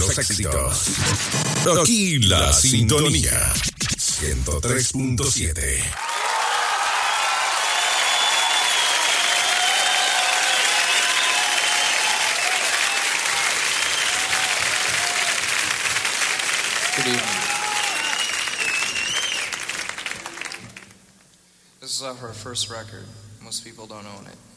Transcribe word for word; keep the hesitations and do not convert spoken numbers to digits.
los éxitos. Aquí la sintonía. ciento tres punto siete. Good evening. This is off our first record. Most people don't own it.